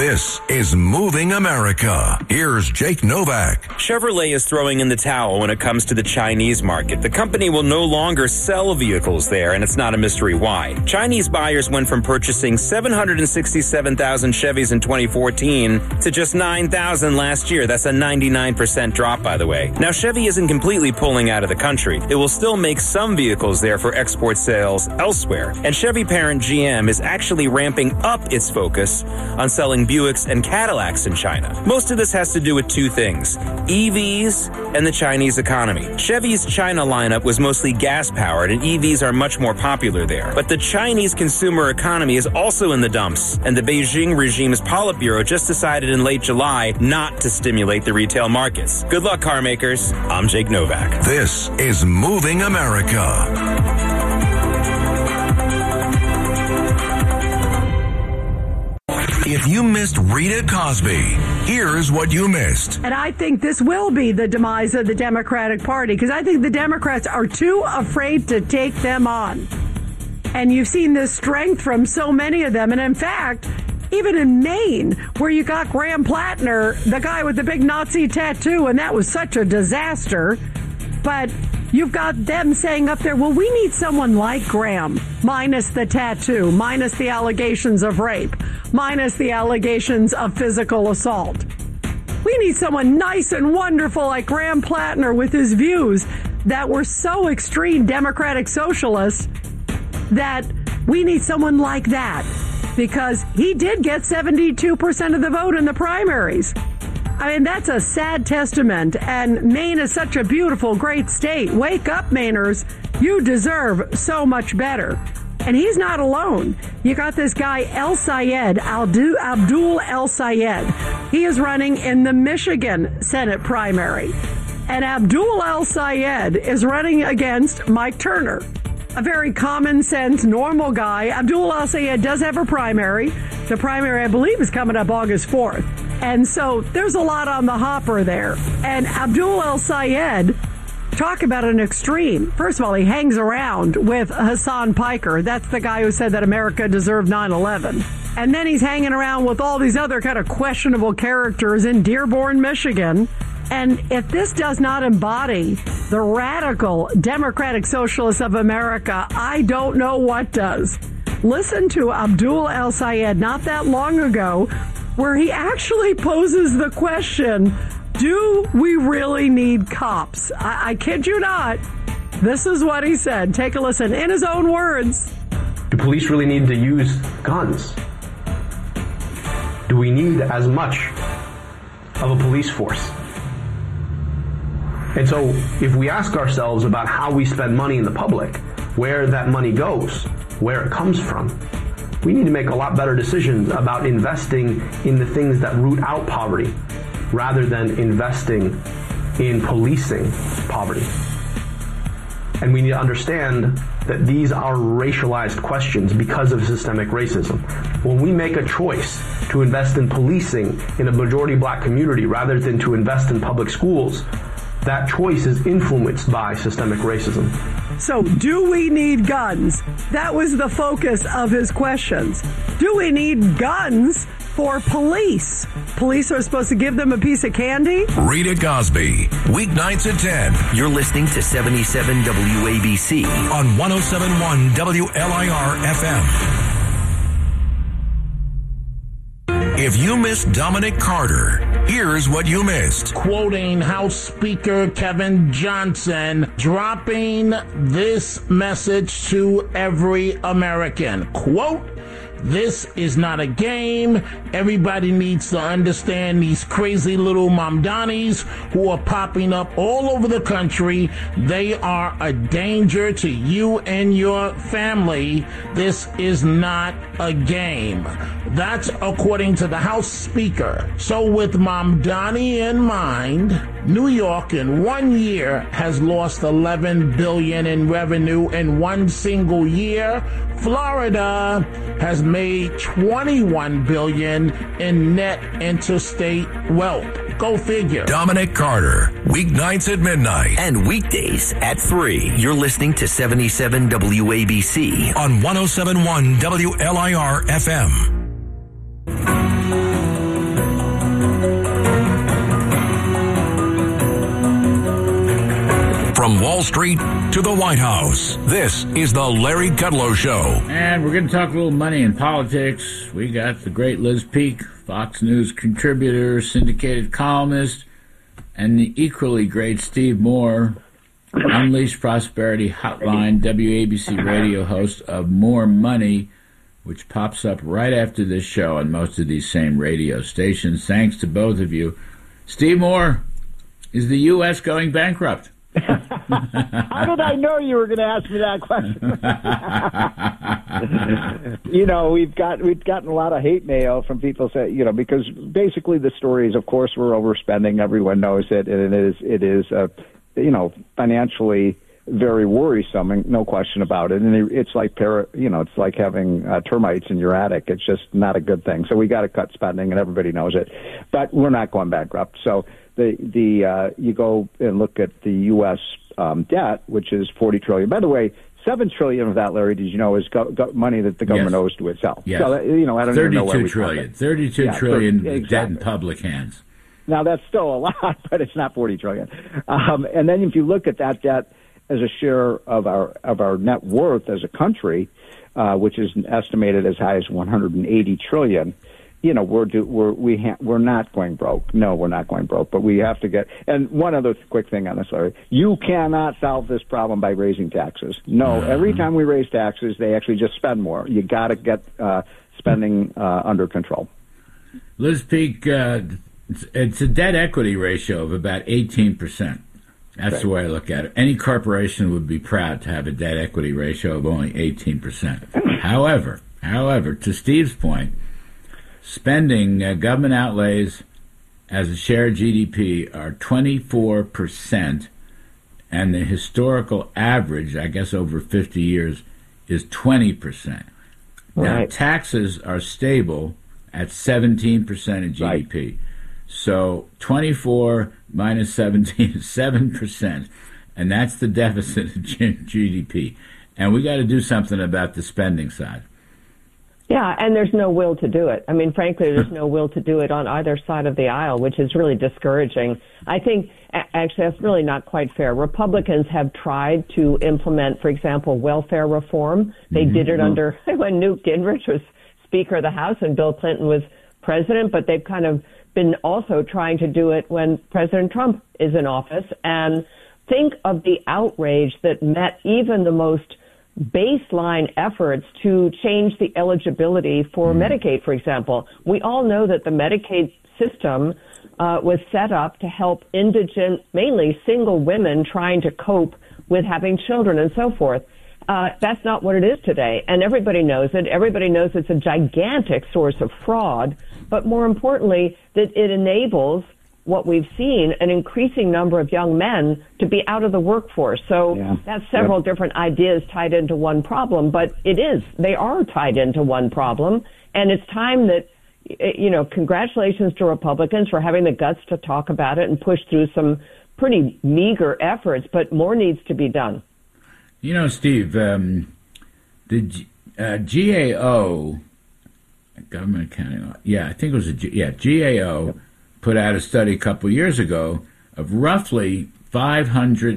This is Moving America. Here's Jake Novak. Chevrolet is throwing in the towel when it comes to the Chinese market. The company will no longer sell vehicles there, and it's not a mystery why. Chinese buyers went from purchasing 767,000 Chevys in 2014 to just 9,000 last year. That's a 99% drop, by the way. Now, Chevy isn't completely pulling out of the country. It will still make some vehicles there for export sales elsewhere. And Chevy parent GM is actually ramping up its focus on selling Buicks and Cadillacs in China. Most of this has to do with two things: EVs and the Chinese economy. Chevy's China lineup was mostly gas-powered, and EVs are much more popular there. But the Chinese consumer economy is also in the dumps, and the Beijing regime's Politburo just decided in late July not to stimulate the retail markets. Good luck, car makers. I'm Jake Novak. This is Moving America. If you missed Rita Cosby, here's what you missed. And I think this will be the demise of the Democratic Party, because I think the Democrats are too afraid to take them on. And you've seen this strength from so many of them. And in fact, even in Maine, where you got Graham Plattner, the guy with the big Nazi tattoo, and that was such a disaster. But you've got them saying up there, well, we need someone like Graham, minus the tattoo, minus the allegations of rape, minus the allegations of physical assault. We need someone nice and wonderful like Graham Plattner with his views that were so extreme Democratic socialists that we need someone like that, because he did get 72% of the vote in the primaries. I mean, that's a sad testament, and Maine is such a beautiful, great state. Wake up, Mainers. You deserve so much better. And he's not alone. You got this guy, Abdul El Sayed. He is running in the Michigan Senate primary. And Abdul El Sayed is running against Mike Turner, a very common sense, normal guy. Abdul El Sayed does have a primary. The primary, I believe, is coming up August 4th. And so there's a lot on the hopper there. And Abdul El Sayed, talk about an extreme. First of all, he hangs around with Hassan Piker. That's the guy who said that America deserved 9/11. And then he's hanging around with all these other kind of questionable characters in Dearborn, Michigan. And if this does not embody the radical Democratic Socialists of America, I don't know what does. Listen to Abdul El Sayed not that long ago, where he actually poses the question, do we really need cops? I kid you not. This is what he said. Take a listen in his own words. Do police really need to use guns? Do we need as much of a police force? And so if we ask ourselves about how we spend money in the public, where that money goes, where it comes from, we need to make a lot better decisions about investing in the things that root out poverty rather than investing in policing poverty. And we need to understand that these are racialized questions because of systemic racism. When we make a choice to invest in policing in a majority black community rather than to invest in public schools, that choice is influenced by systemic racism. So, do we need guns? That was the focus of his questions. Do we need guns for police? Police are supposed to give them a piece of candy? Rita Cosby, weeknights at 10. You're listening to 77 WABC on 107.1 WLIR FM. If you missed Dominic Carter, here's what you missed. Quoting House Speaker Kevin Johnson, dropping this message to every American. Quote, "This is not a game. Everybody needs to understand these crazy little Mamdanis who are popping up all over the country. They are a danger to you and your family. This is not a game." That's according to the House Speaker. So with Mamdani in mind, New York in 1 year has lost $11 billion in revenue in one single year. Florida has made $21 billion in net interstate wealth. Go figure. Dominic Carter, weeknights at midnight. And weekdays at 3. You're listening to 77 WABC on 107.1 WLIR FM. From Wall Street to the White House, this is the Larry Kudlow Show. And we're going to talk a little money and politics. We got the great Liz Peek, Fox News contributor, syndicated columnist, and the equally great Steve Moore, Unleashed Prosperity Hotline, WABC radio host of More Money, which pops up right after this show on most of these same radio stations. Thanks to both of you. Steve Moore, is the U.S. going bankrupt? How did I know you were going to ask me that question? We've gotten a lot of hate mail from people because basically the story is, of course, we're overspending. Everyone knows it, and it is financially very worrisome, no question about it. And it's like it's like having termites in your attic. It's just not a good thing. So we got to cut spending, and everybody knows it. But we're not going bankrupt. So you go and look at the U.S. Debt, which is $40 trillion. By the way, $7 trillion of that, Larry, did you know, is money that the government owes to itself? Yes. So I don't even know where we trillion. $32 trillion debt in public hands. Now that's still a lot, but it's not $40 trillion. And then if you look at that debt as a share of our net worth as a country, which is estimated as high as $180 trillion. We're not going broke. No, we're not going broke. But we have to get. And one other quick thing on this, Larry, you cannot solve this problem by raising taxes. No, every time we raise taxes, they actually just spend more. You got to get spending under control. Liz Peek, it's a debt equity ratio of about 18%. That's right. The way I look at it. Any corporation would be proud to have a debt equity ratio of only 18%. However, to Steve's point, spending government outlays as a share of GDP are 24%, and the historical average, I guess over 50 years, is 20%. Now, right. Taxes are stable at 17% of GDP. Right. So 24 minus 17 is 7%, and that's the deficit of GDP. And we got to do something about the spending side. Yeah, and there's no will to do it. I mean, frankly, there's no will to do it on either side of the aisle, which is really discouraging. I think, actually, that's really not quite fair. Republicans have tried to implement, for example, welfare reform. They did it under when Newt Gingrich was Speaker of the House and Bill Clinton was president, but they've kind of been also trying to do it when President Trump is in office. And think of the outrage that met even the most baseline efforts to change the eligibility for Medicaid, for example. We all know that the Medicaid system was set up to help indigent, mainly single women trying to cope with having children and so forth. That's not what it is today, and everybody knows it. Everybody knows it's a gigantic source of fraud, but more importantly, that it enables what we've seen, an increasing number of young men to be out of the workforce. So that's several different ideas tied into one problem, but they are tied into one problem. And it's time that, congratulations to Republicans for having the guts to talk about it and push through some pretty meager efforts, but more needs to be done. Steve, the GAO, Government Accounting, I think it was GAO, put out a study a couple years ago of roughly 500